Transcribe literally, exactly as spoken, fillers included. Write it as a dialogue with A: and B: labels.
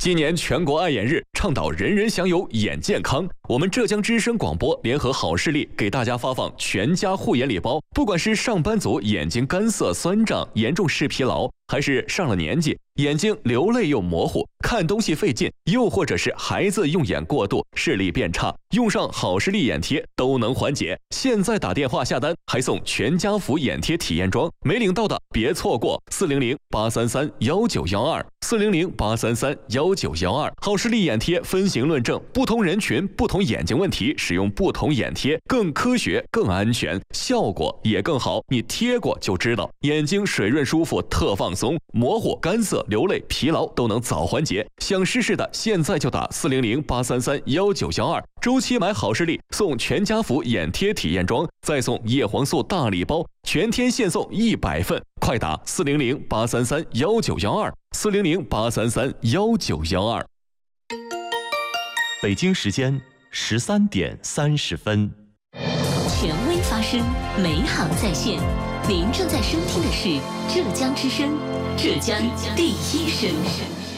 A: 今年全国爱眼日，倡导人人享有眼健康。我们浙江之声广播联合好视力给大家发放全家护眼礼包。不管是上班族眼睛干涩酸胀、严重视疲劳，还是上了年纪眼睛流泪又模糊、看东西费劲，又或者是孩子用眼过度、视力变差，用上好视力眼贴都能缓解。现在打电话下单还送全家福眼贴体验装，没领到的别错过，四零零八三三幺九幺二。四零零八三三幺九幺二，好视力眼贴分型论证，不同人群、不同眼睛问题，使用不同眼贴更科学、更安全，效果也更好。你贴过就知道，眼睛水润舒服，特放松，模糊、干涩、流泪、疲劳都能早缓解。想试试的，现在就打四零零八三三幺九幺二，周期买好视力送全家福眼贴体验装，再送叶黄素大礼包，全天限送一百份，快打四零零八三三幺九幺二。四零零八三三幺九幺二。
B: 北京时间十三点三十分。
C: 权威发声，美好在线。您正在收听的是浙江之声，浙江第一声。